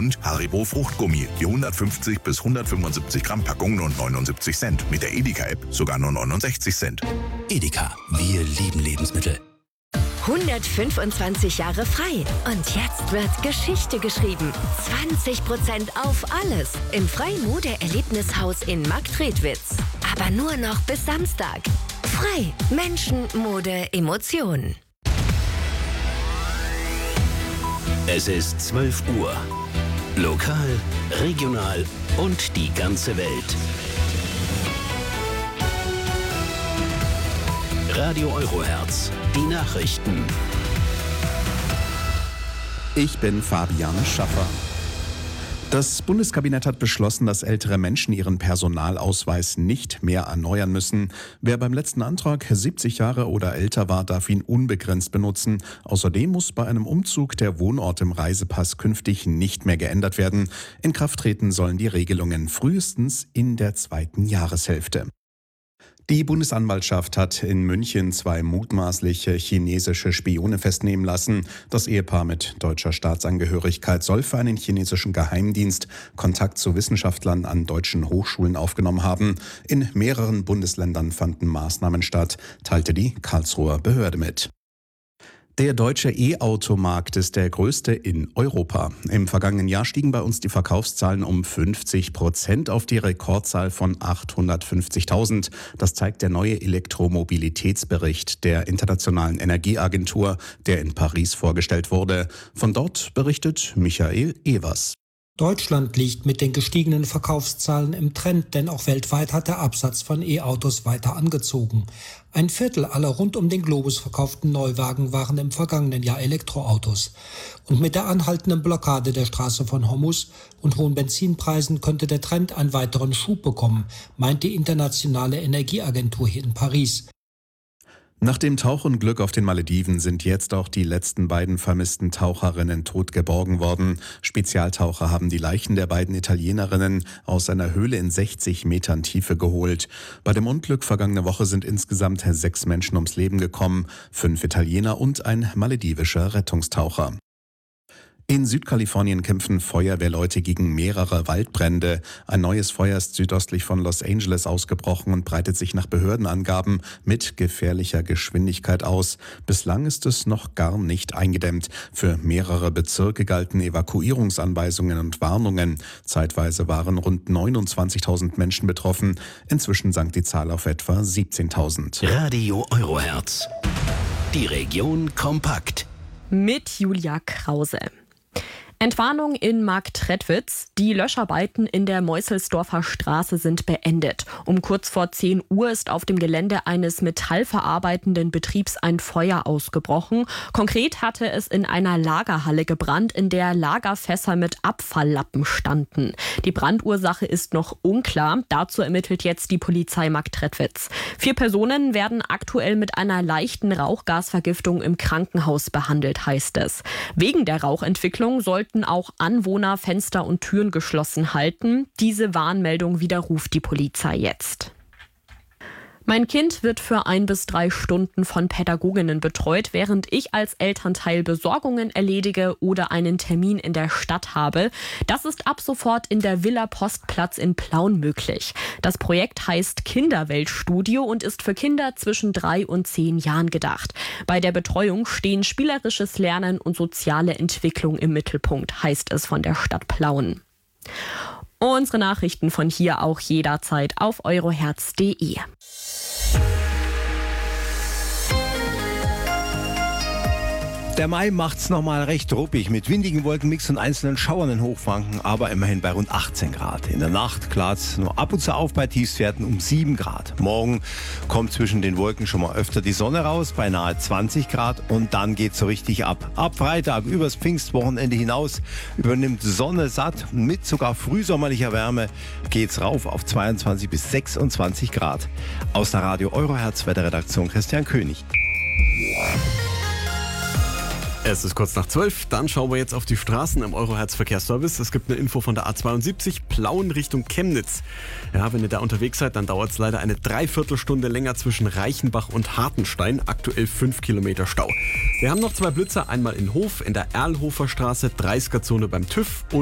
Und Haribo Fruchtgummi, die 150 bis 175 Gramm Packung nur 79 Cent. Mit der Edeka-App sogar nur 69 Cent. Edeka, wir lieben Lebensmittel. 125 Jahre frei. Und jetzt wird Geschichte geschrieben. 20% auf alles im Frei-Mode-Erlebnishaus in Marktredwitz. Aber nur noch bis Samstag. Frei. Menschen, Mode, Emotionen. Es ist 12 Uhr. Lokal, regional und die ganze Welt. Radio Eurohertz, die Nachrichten. Ich bin Fabian Schaffer. Das Bundeskabinett hat beschlossen, dass ältere Menschen ihren Personalausweis nicht mehr erneuern müssen. Wer beim letzten Antrag 70 Jahre oder älter war, darf ihn unbegrenzt benutzen. Außerdem muss bei einem Umzug der Wohnort im Reisepass künftig nicht mehr geändert werden. In Kraft treten sollen die Regelungen frühestens in der 2. Jahreshälfte. Die Bundesanwaltschaft hat in München 2 mutmaßliche chinesische Spione festnehmen lassen. Das Ehepaar mit deutscher Staatsangehörigkeit soll für einen chinesischen Geheimdienst Kontakt zu Wissenschaftlern an deutschen Hochschulen aufgenommen haben. In mehreren Bundesländern fanden Maßnahmen statt, teilte die Karlsruher Behörde mit. Der deutsche E-Auto-Markt ist der größte in Europa. Im vergangenen Jahr stiegen bei uns die Verkaufszahlen um 50% auf die Rekordzahl von 850.000. Das zeigt der neue Elektromobilitätsbericht der Internationalen Energieagentur, der in Paris vorgestellt wurde. Von dort berichtet Michael Evers. Deutschland liegt mit den gestiegenen Verkaufszahlen im Trend, denn auch weltweit hat der Absatz von E-Autos weiter angezogen. 1/4 aller rund um den Globus verkauften Neuwagen waren im vergangenen Jahr Elektroautos. Und mit der anhaltenden Blockade der Straße von Hormuz und hohen Benzinpreisen könnte der Trend einen weiteren Schub bekommen, meint die Internationale Energieagentur hier in Paris. Nach dem Tauchunglück auf den Malediven sind jetzt auch die letzten beiden vermissten Taucherinnen tot geborgen worden. Spezialtaucher haben die Leichen der beiden Italienerinnen aus einer Höhle in 60 Metern Tiefe geholt. Bei dem Unglück vergangene Woche sind insgesamt 6 Menschen ums Leben gekommen, 5 Italiener und ein maledivischer Rettungstaucher. In Südkalifornien kämpfen Feuerwehrleute gegen mehrere Waldbrände. Ein neues Feuer ist südöstlich von Los Angeles ausgebrochen und breitet sich nach Behördenangaben mit gefährlicher Geschwindigkeit aus. Bislang ist es noch gar nicht eingedämmt. Für mehrere Bezirke galten Evakuierungsanweisungen und Warnungen. Zeitweise waren rund 29.000 Menschen betroffen. Inzwischen sank die Zahl auf etwa 17.000. Radio Eurohertz. Die Region kompakt. Mit Julia Krause. Entwarnung in Marktredwitz. Die Löscharbeiten in der Meusselsdorfer Straße sind beendet. Um kurz vor 10 Uhr ist auf dem Gelände eines metallverarbeitenden Betriebs ein Feuer ausgebrochen. Konkret hatte es in einer Lagerhalle gebrannt, in der Lagerfässer mit Abfalllappen standen. Die Brandursache ist noch unklar. Dazu ermittelt jetzt die Polizei Marktredwitz. 4 Personen werden aktuell mit einer leichten Rauchgasvergiftung im Krankenhaus behandelt, heißt es. Wegen der Rauchentwicklung sollten auch Anwohner Fenster und Türen geschlossen halten. Diese Warnmeldung widerruft die Polizei jetzt. Mein Kind wird für 1 bis 3 Stunden von Pädagoginnen betreut, während ich als Elternteil Besorgungen erledige oder einen Termin in der Stadt habe. Das ist ab sofort in der Villa Postplatz in Plauen möglich. Das Projekt heißt Kinderweltstudio und ist für Kinder zwischen 3 und 10 Jahren gedacht. Bei der Betreuung stehen spielerisches Lernen und soziale Entwicklung im Mittelpunkt, heißt es von der Stadt Plauen. Unsere Nachrichten von hier auch jederzeit auf eurohertz.de. Der Mai macht's nochmal recht ruppig mit windigen Wolkenmix und einzelnen Schauern in Hochfranken, aber immerhin bei rund 18 Grad. In der Nacht klart's nur ab und zu auf bei Tiefstwerten um 7 Grad. Morgen kommt zwischen den Wolken schon mal öfter die Sonne raus, bei nahe 20 Grad und dann geht's so richtig ab. Ab Freitag übers Pfingstwochenende hinaus übernimmt Sonne satt. Mit sogar frühsommerlicher Wärme geht's rauf auf 22 bis 26 Grad. Aus der Radio Eurohertz Wetterredaktion Christian König. Es ist kurz nach 12, dann schauen wir jetzt auf die Straßen im Eurohertz Verkehrsservice. Es gibt eine Info von der A72, Plauen Richtung Chemnitz. Ja, wenn ihr da unterwegs seid, dann dauert es leider eine Dreiviertelstunde länger zwischen Reichenbach und Hartenstein. Aktuell 5 Kilometer Stau. Wir haben noch 2 Blitzer, einmal in Hof, in der Erlhofer Straße, 30er-Zone beim TÜV.